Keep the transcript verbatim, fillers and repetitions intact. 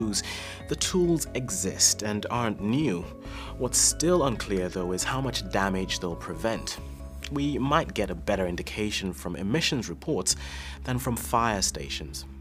The tools exist and aren't new. What's still unclear though is how much damage they'll prevent. We might get a better indication from emissions reports than from fire stations.